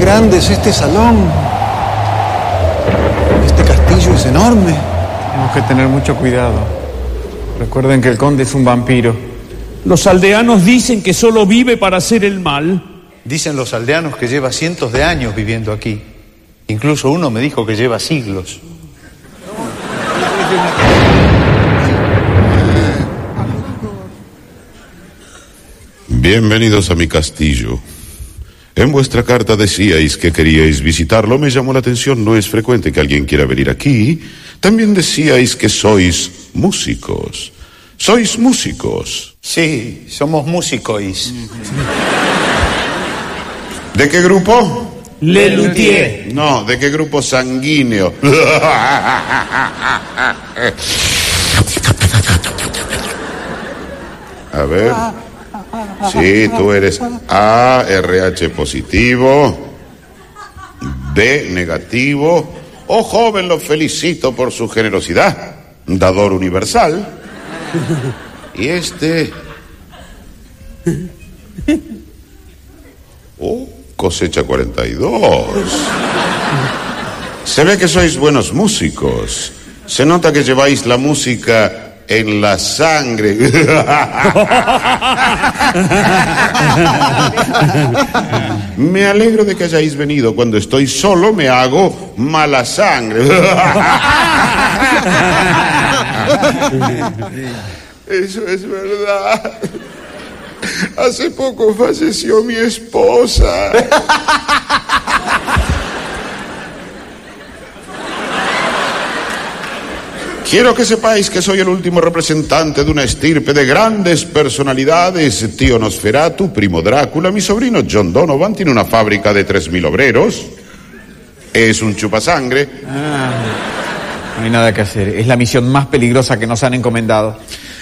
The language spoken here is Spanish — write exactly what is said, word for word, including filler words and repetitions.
grande es este salón. Este castillo es enorme. Tenemos que tener mucho cuidado. Recuerden que el conde es un vampiro. Los aldeanos dicen que solo vive para hacer el mal. Dicen los aldeanos que lleva cientos de años viviendo aquí. Incluso uno me dijo que lleva siglos. Bienvenidos a mi castillo. En vuestra carta decíais que queríais visitarlo. Me llamó la atención, no es frecuente que alguien quiera venir aquí. También decíais que sois músicos. ¿Sois músicos? Sí, somos músicos. ¿De qué grupo? Le Luthier. No, ¿de qué grupo sanguíneo? A ver. Sí, tú eres A, R H positivo, B negativo. Oh, joven, lo felicito por su generosidad. Dador universal. Y este... Oh, cosecha cuarenta y dos. Se ve que sois buenos músicos. Se nota que lleváis la música en la sangre. Me alegro de que hayáis venido. Cuando estoy solo me hago mala sangre. Eso es verdad. Hace poco falleció mi esposa. Quiero que sepáis que soy el último representante de una estirpe de grandes personalidades. Tío Nosferatu, primo Drácula, mi sobrino John Donovan tiene una fábrica de tres mil obreros. Es un chupasangre. Ah, no hay nada que hacer. Es la misión más peligrosa que nos han encomendado.